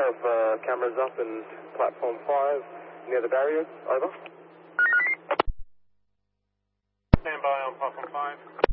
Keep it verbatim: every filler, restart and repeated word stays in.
have uh, cameras up in platform five near the barrier. Over. Stand by on platform five.